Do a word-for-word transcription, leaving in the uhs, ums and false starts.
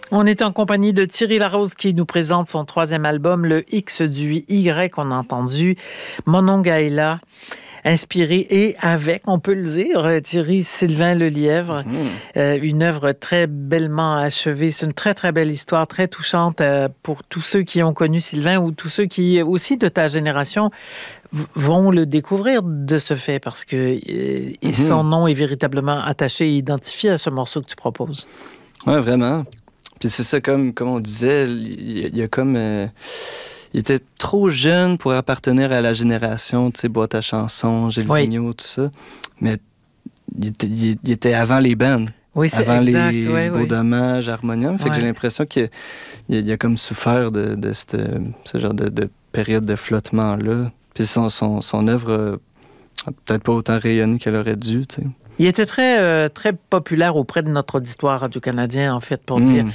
On est en compagnie de Thierry Larose qui nous présente son troisième album, le X du Y qu'on a entendu, Monongahela, inspiré et avec, on peut le dire, Thierry, Sylvain Lelièvre. Mmh. Euh, une œuvre très bellement achevée. C'est une très, très belle histoire, très touchante euh, pour tous ceux qui ont connu Sylvain ou tous ceux qui, aussi de ta génération, v- vont le découvrir de ce fait parce que euh, mmh. son nom est véritablement attaché et identifié à ce morceau que tu proposes. Oui, vraiment. Puis c'est ça, comme, comme on disait, il, il y a comme... Euh, il était trop jeune pour appartenir à la génération, tu sais, boîte à chansons, Gilles oui. Vigneault, tout ça. Mais il était, il, il était avant les bands. Oui, c'est avant exact. les oui, Beaux oui. Dommages, Harmonium. Fait ouais. que j'ai l'impression qu'il il, il a comme souffert de, de cette, ce genre de, de période de flottement-là. Puis son, son, son œuvre a peut-être pas autant rayonné qu'elle aurait dû, tu sais. Il était très, euh, très populaire auprès de notre auditoire radio-canadien, en fait, pour mmh. dire